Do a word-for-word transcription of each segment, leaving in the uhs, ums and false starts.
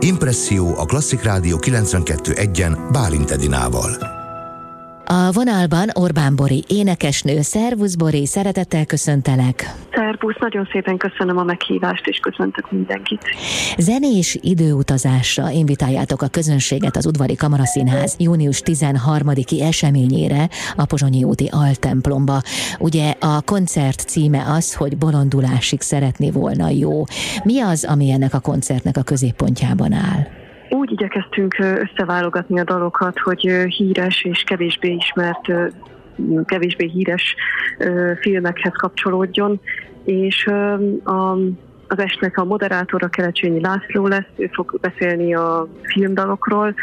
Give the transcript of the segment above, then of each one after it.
Impresszió a Klasszik Rádió kilencvenkettő egyen Bálint Edinával. A vonalban Orbán Bori énekesnő. Szervusz Bori, szeretettel köszöntelek. Szervusz, nagyon szépen köszönöm a meghívást, és köszöntök mindenkit. Zenés időutazásra invitáljátok a közönséget az Udvari Kamaraszínház június tizenharmadiki eseményére, a Pozsonyi úti Altemplomba. Ugye a koncert címe az, hogy bolondulásig szeretni volna jó. Mi az, ami ennek a koncertnek a középpontjában áll? Úgy igyekeztünk összeválogatni a dalokat, hogy híres és kevésbé ismert, kevésbé híres filmekhez kapcsolódjon, és a, az estnek a moderátora Kelecsényi László lesz, ő fog beszélni a filmdalokról.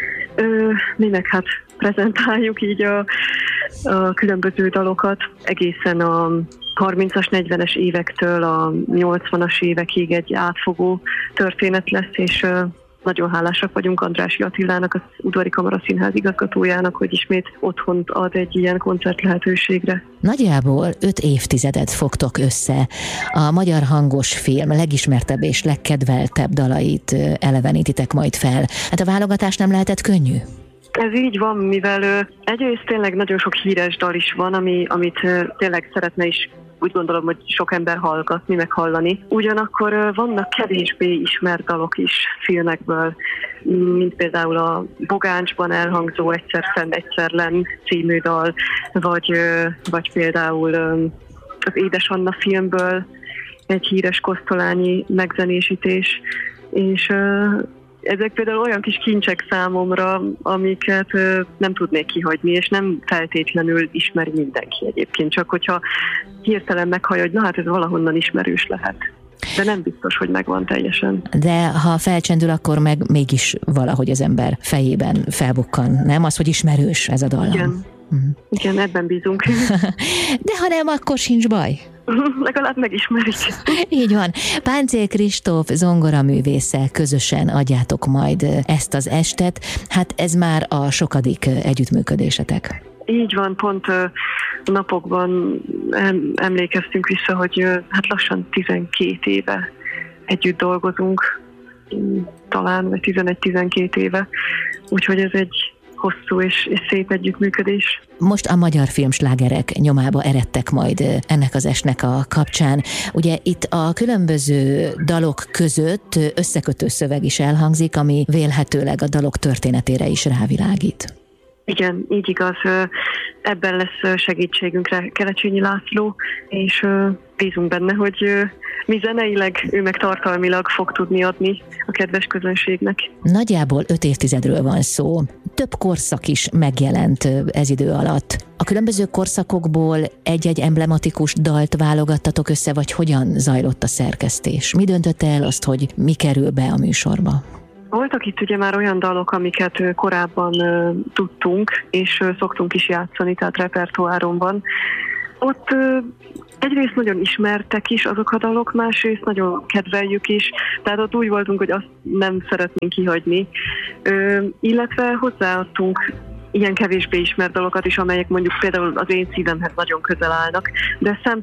Mi meg hát prezentáljuk így a, a különböző dalokat egészen a harmincas, negyvenes évektől a nyolcvanas évekig egy átfogó történet lesz, és nagyon hálásak vagyunk Andrássy Attilának, az Udvari Kamaraszínház igazgatójának, hogy ismét otthont ad egy ilyen koncert lehetőségre. Nagyjából öt évtizedet fogtok össze. A magyar hangos film legismertebb és legkedveltebb dalait elevenítitek majd fel. Hát a válogatás nem lehetett könnyű? Ez így van, mivel egyrészt tényleg nagyon sok híres dal is van, ami, amit tényleg szeretne is, úgy gondolom, hogy sok ember hallgatni, meg hallani. Ugyanakkor vannak kevésbé ismert dalok is filmekből, mint például a Bogáncsban elhangzó Egyszer fenn, egyszer lenn című dal, vagy, vagy például az Édes Anna filmből egy híres kosztolányi megzenésítés, és ezek például olyan kis kincsek számomra, amiket nem tudnék kihagyni, és nem feltétlenül ismeri mindenki egyébként, csak hogyha hirtelen meghallja, hogy na hát ez valahonnan ismerős lehet. De nem biztos, hogy megvan teljesen. De ha felcsendül, akkor meg mégis valahogy az ember fejében felbukkan, nem? Az, hogy ismerős ez a dal. Igen. Mm. Igen, ebben bízunk. De ha nem, akkor sincs baj. Legalább megismerik. Így van. Páncél Kristóf zongoraművésszel közösen adjátok majd ezt az estet. Hát ez már a sokadik együttműködésetek. Így van, pont napokban emlékeztünk vissza, hogy hát lassan tizenkét éve együtt dolgozunk, talán, vagy tizenegy-tizenkét éve. Úgyhogy ez egy hosszú és, és szép együttműködés. Most a magyar filmslágerek nyomába eredtek majd ennek az estnek a kapcsán. Ugye itt a különböző dalok között összekötő szöveg is elhangzik, ami vélhetőleg a dalok történetére is rávilágít. Igen, így igaz. Ebben lesz segítségünkre Kelecsényi László, és bízunk benne, hogy mi zeneileg, ő meg tartalmilag fog tudni adni a kedves közönségnek. Nagyjából öt évtizedről van szó. Több korszak is megjelent ez idő alatt. A különböző korszakokból egy-egy emblematikus dalt válogattatok össze, vagy hogyan zajlott a szerkesztés? Mi döntötte el azt, hogy mi kerül be a műsorba? Voltak itt ugye már olyan dalok, amiket korábban uh, tudtunk, és uh, szoktunk is játszani, tehát repertoáron van. Ott uh, egyrészt nagyon ismertek is azok a dalok, másrészt nagyon kedveljük is, tehát ott úgy voltunk, hogy azt nem szeretnénk kihagyni. Uh, illetve hozzáadtunk ilyen kevésbé ismert dalokat is, amelyek mondjuk például az én szívemhez nagyon közel állnak, de szem